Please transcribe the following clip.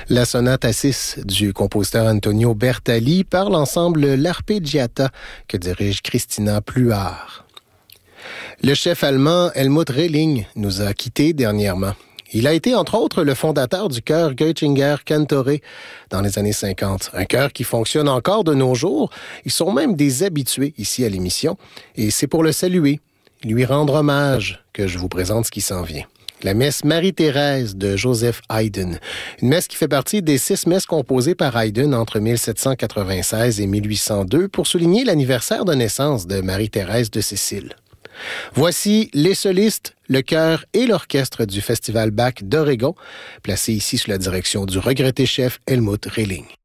La sonate A6 du compositeur Antonio Bertali par l'ensemble L'Arpeggiata que dirige Christina Pluhar. Le chef allemand Helmut Rehling nous a quittés dernièrement. Il a été, entre autres, le fondateur du chœur Göttinger Cantore dans les années 50. Un chœur qui fonctionne encore de nos jours. Ils sont même des habitués ici à l'émission. Et c'est pour le saluer, lui rendre hommage, que je vous présente ce qui s'en vient. La messe Marie-Thérèse de Joseph Haydn. Une messe qui fait partie des 6 messes composées par Haydn entre 1796 et 1802 pour souligner l'anniversaire de naissance de Marie-Thérèse de Sicile. Voici les solistes, le chœur et l'orchestre du Festival Bach d'Oregon, placés ici sous la direction du regretté chef Helmut Rehling.